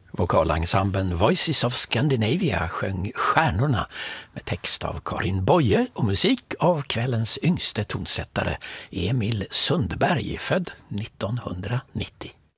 Vokalensemblen Voices of Scandinavia sjöng Stjärnorna med text av Karin Boye och musik av kvällens yngste tonsättare Emil Sundberg, född 1990.